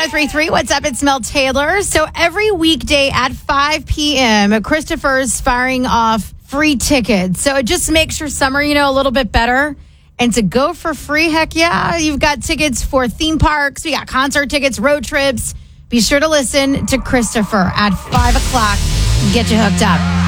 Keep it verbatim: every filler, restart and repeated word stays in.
oh three three. What's up? It's Mel Taylor. So every weekday at five p.m., Christopher's firing off free tickets. So it just makes your summer, you know, a little bit better. And to go for free, heck yeah, you've got tickets for theme parks. We got concert tickets, road trips. Be sure to listen to Christopher at five o'clock and get you hooked up.